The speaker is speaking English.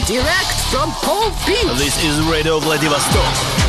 Direct from Pole Beach. This is Radio Vladivostok.